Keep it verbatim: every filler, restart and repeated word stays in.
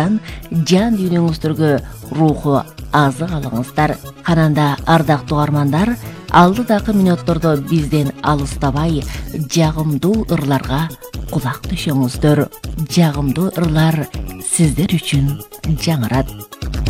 жан дүйнөңүздөргө руху азык алыңыздар. Кананда ардактуу армандар, алдыдагы мүнөттөрдө бизден алыстабай жагымдуу ырларга кулак түшөңүздөр. Жагымдуу ырлар сиздер үчүн жаңырат.